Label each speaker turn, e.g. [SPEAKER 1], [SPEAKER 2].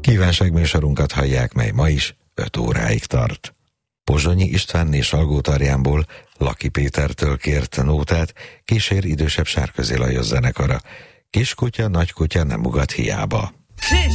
[SPEAKER 1] Kívánságműsorunkat hallják, mely ma is 5 óráig tart. Pozsonyi Istvánné Salgótarjánból Laki Pétertől kért nótát kísér idősebb Sárközi Lajos zenekara. Kiskutya, nagykutya nem ugat hiába.